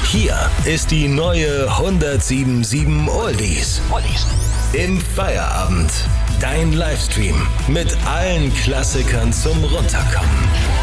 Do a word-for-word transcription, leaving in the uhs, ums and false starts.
Hier ist die neue hundertsieben Komma sieben Oldies. Oldies. Im Feierabend. Dein Livestream mit allen Klassikern zum Runterkommen.